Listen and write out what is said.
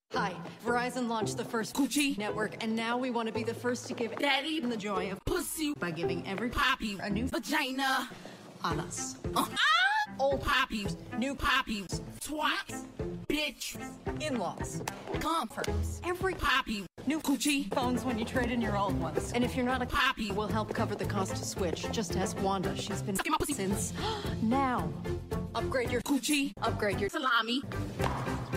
Hi, Verizon launched the first Coochie network, and now we want to be the first to give Daddy the joy of pussy by giving every poppy a new vagina on us. Old poppies, new poppies, twats, bitch, in-laws, comforts, every poppy, new Coochie phones when you trade in your old ones. And if you're not a poppy, we'll help cover the cost to switch. Just ask Wanda. She's been sucking my pussy since now. Upgrade your Coochie, upgrade your salami.